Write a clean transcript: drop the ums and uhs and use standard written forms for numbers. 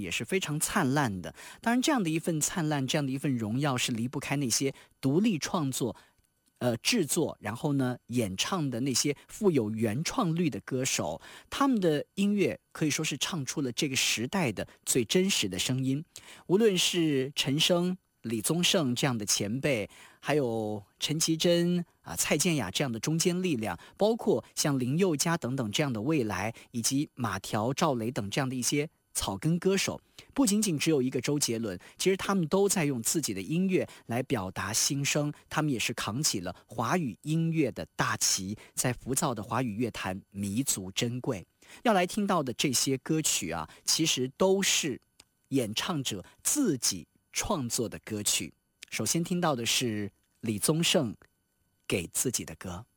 也是非常灿烂的。当然，这样的一份灿烂，这样的一份荣耀，是离不开那些独立创作。制作，然后呢，演唱的那些富有原创率的歌手，他们的音乐可以说是唱出了这个时代的最真实的声音。无论是陈升、李宗盛这样的前辈，还有陈绮贞蔡健雅这样的中坚力量，包括像林宥嘉等等这样的未来，以及马条、赵雷等这样的一些草根歌手，不仅仅只有一个周杰伦，其实他们都在用自己的音乐来表达心声，他们也是扛起了华语音乐的大旗，在浮躁的华语乐坛弥足珍贵。要来听到的这些歌曲啊，其实都是演唱者自己创作的歌曲。首先听到的是李宗盛给自己的歌。